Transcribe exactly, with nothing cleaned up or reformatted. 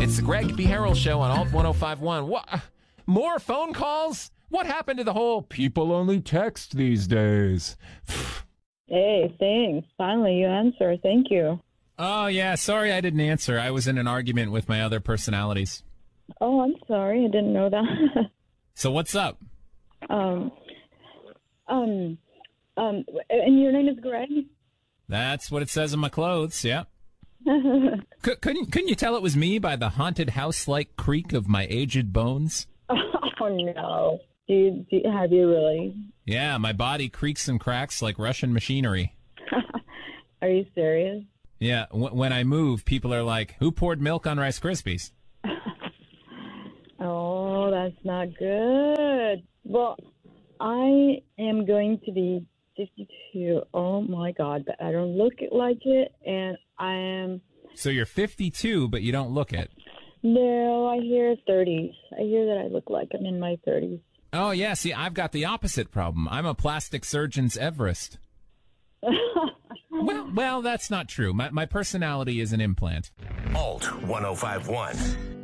It's the Greg B. Harrell Show on Alt ten fifty-one. What? More phone calls? What happened to the whole people only text these days? Hey, thanks. Finally, you answer. Thank you. Oh, yeah. Sorry I didn't answer. I was in an argument with my other personalities. Oh, I'm sorry. I didn't know that. So what's up? um, um, um, and your name is Greg? That's what it says on my clothes, yeah. C- couldn't, couldn't you tell it was me by the haunted house-like creak of my aged bones? Oh, no. Do you, do you, have you really? Yeah, my body creaks and cracks like Russian machinery. Are you serious? Yeah, w- when I move, people are like, who poured milk on Rice Krispies? Oh, that's not good. Well, I am going to be fifty-two. Oh, my God, but I don't look like it, and I am... So you're fifty-two, but you don't look it. No, I hear thirties. I hear that I look like I'm in my thirties. Oh, yeah, see, I've got the opposite problem. I'm a plastic surgeon's Everest. well, well, that's not true. My, my personality is an implant. Alt ten fifty-one.